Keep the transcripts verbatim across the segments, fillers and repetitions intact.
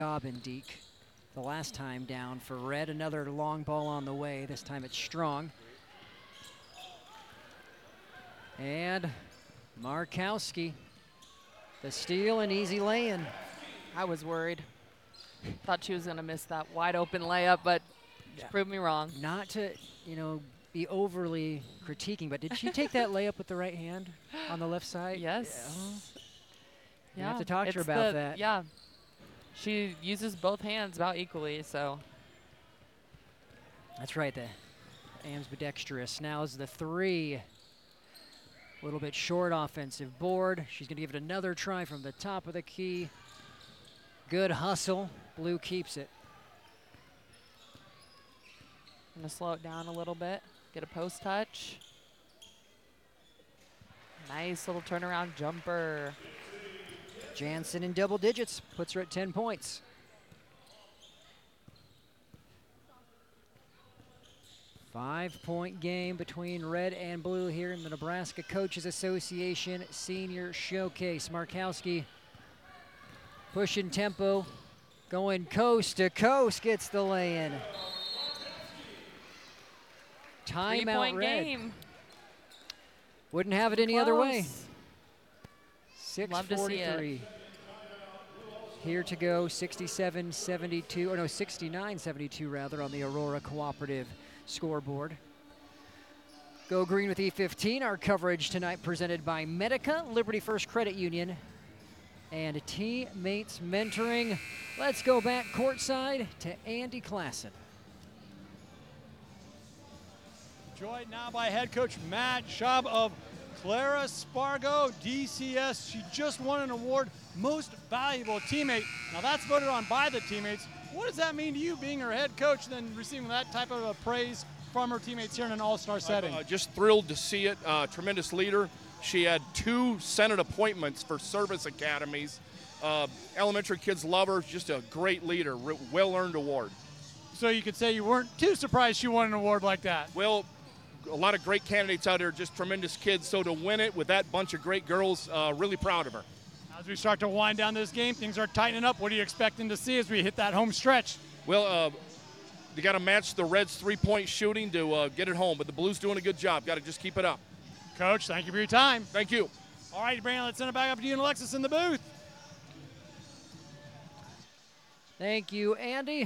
Dobendijk the last time down for red. Another long ball on the way. This time it's Strong. And Markowski, the steal and easy lay-in. I was worried. Thought she was going to miss that wide open layup, but she Yeah. proved me wrong. Not to, you know, be overly critiquing, but did she take that layup with the right hand on the left side? Yes. Yeah. You have to talk to her about the, that. Yeah. She uses both hands about equally, so. That's right, the ambidextrous. Now is the three. A little bit short offensive board. She's going to give it another try from the top of the key. Good hustle. Blue keeps it. I'm going to slow it down a little bit, get a post touch. Nice little turnaround jumper. Jansen in double digits, puts her at ten points. Five-point game between red and blue here in the Nebraska Coaches Association Senior Showcase. Markowski pushing tempo, going coast to coast, gets the lay-in. Timeout Three-point red. game. Wouldn't have it any other way. Close. six Love to see it. forty-three. Here to go, sixty-seven seventy-two, or no, sixty-nine seventy-two rather, on the Aurora Cooperative scoreboard. Go Green with E fifteen. Our coverage tonight presented by Medica, Liberty First Credit Union, and Teammates Mentoring. Let's go back courtside to Andy Klassen. Joined now by head coach Matt Schaub of Clara Spargo D C S. She just won an award, Most Valuable Teammate. Now that's voted on by the teammates. What does that mean to you, being her head coach, then receiving that type of a praise from her teammates here in an all-star setting? Uh, just thrilled to see it. Uh, tremendous leader. She had two Senate appointments for service academies. Uh, elementary kids love her. Just a great leader. Re- well-earned award. So you could say you weren't too surprised she won an award like that. Well, a lot of great candidates out there, just tremendous kids. So to win it with that bunch of great girls, uh, really proud of her. As we start to wind down this game, things are tightening up. What are you expecting to see as we hit that home stretch? Well, uh, they got to match the Reds' three-point shooting to uh, get it home, but the Blues doing a good job. Got to just keep it up. Coach, thank you for your time. Thank you. All right, Brandon, let's send it back up to you and Alexis in the booth. Thank you, Andy.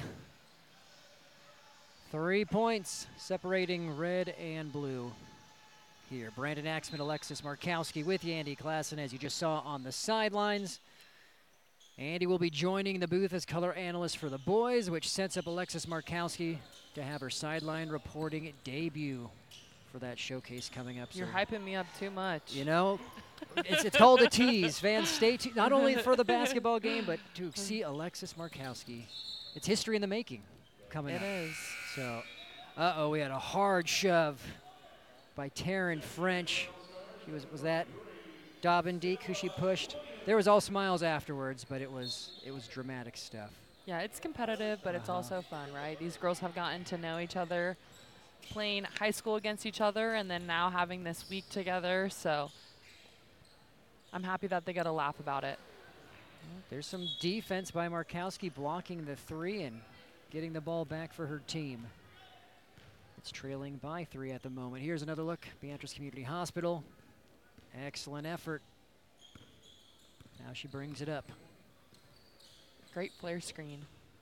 Three points separating red and blue here. Brandon Axman, Alexis Markowski with you, Andy Klassen, as you just saw on the sidelines. Andy will be joining the booth as color analyst for the boys, which sets up Alexis Markowski to have her sideline reporting debut for that showcase coming up. You're so, hyping me up too much. You know, it's, it's called a tease. Fans, stay tuned, not only for the basketball game, but to see Alexis Markowski. It's history in the making coming It up. is. So, uh-oh, we had a hard shove by Taryn French. She was, was that Dobendijk who she pushed? There was all smiles afterwards, but it was it was dramatic stuff. Yeah, it's competitive, but it's Uh-huh. also fun, right? These girls have gotten to know each other, playing high school against each other, and then now having this week together. So I'm happy that they get a laugh about it. There's some defense by Markowski blocking the three and getting the ball back for her team. It's trailing by three at the moment. Here's another look. Beatrice Community Hospital. Excellent effort. Now she brings it up. Great flare screen.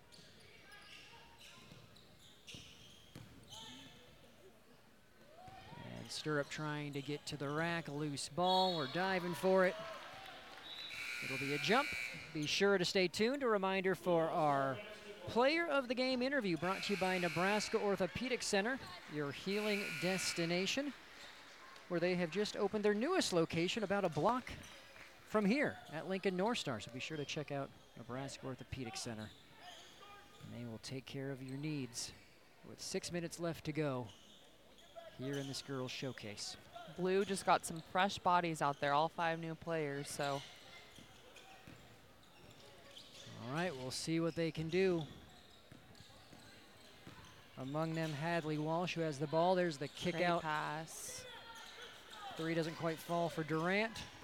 And Stirrup trying to get to the rack. A loose ball. We're diving for it. It'll be a jump. Be sure to stay tuned. A reminder for our Player of the Game interview brought to you by Nebraska Orthopedic Center, your healing destination, where they have just opened their newest location about a block from here at Lincoln North Star. So be sure to check out Nebraska Orthopedic Center. And they will take care of your needs. With six minutes left to go here in this girls' showcase. Blue just got some fresh bodies out there, all five new players, so. All right, we'll see what they can do. Among them, Hadley Walsh, who has the ball. There's the kick Great out. pass. Three doesn't quite fall for Durant.